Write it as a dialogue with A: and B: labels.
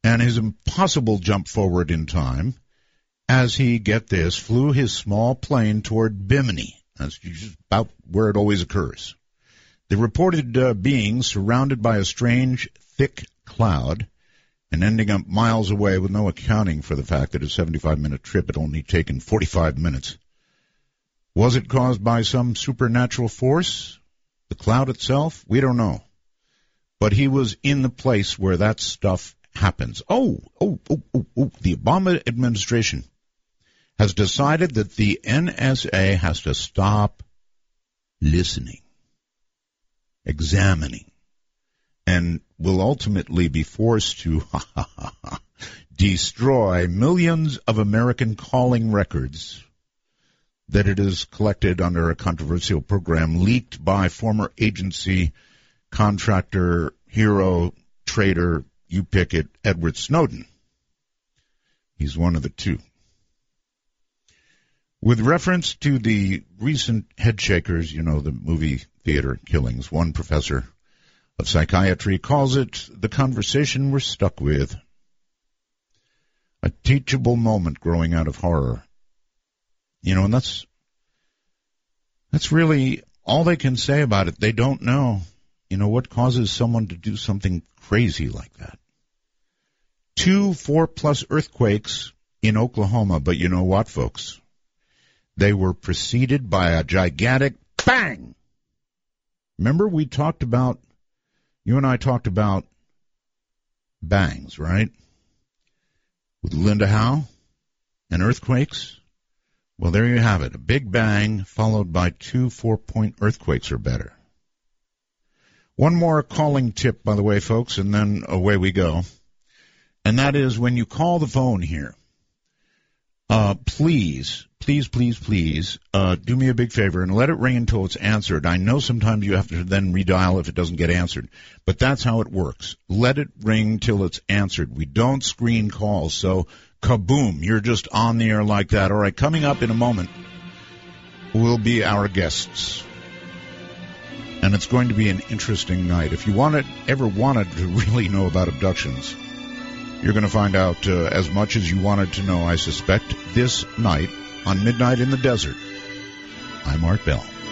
A: and his impossible jump forward in time as he, get this, flew his small plane toward Bimini. That's just about where it always occurs. The reported being surrounded by a strange, thick cloud and ending up miles away with no accounting for the fact that a 75-minute trip had only taken 45 minutes. Was it caused by some supernatural force? The cloud itself? We don't know. But he was in the place where that stuff happens. The Obama administration has decided that the NSA has to stop listening, examining, and will ultimately be forced to destroy millions of American calling records that it has collected under a controversial program leaked by former agency contractor, hero, traitor, you pick it, Edward Snowden. He's one of the two. With reference to the recent headshakers, you know, the movie theater killings, one professor of psychiatry calls it the conversation we're stuck with. A teachable moment growing out of horror. You know, and that's really all they can say about it. They don't know, you know, what causes someone to do something crazy like that. 2 4+ earthquakes in Oklahoma, but you know what, folks? They were preceded by a gigantic bang. Remember you and I talked about bangs, right? With Linda Howe and earthquakes. Well, there you have it. A big bang followed by 2 4-point earthquakes or better. One more calling tip, by the way, folks, and then away we go. And that is when you call the phone here, please do me a big favor and let it ring until it's answered. I know sometimes you have to then redial if it doesn't get answered, but that's how it works. Let it ring till it's answered. We don't screen calls, so kaboom, you're just on the air like that. All right, coming up in a moment will be our guests, and it's going to be an interesting night. If you ever wanted to really know about abductions, you're going to find out as much as you wanted to know, I suspect, this night on Midnight in the Desert. I'm Art Bell.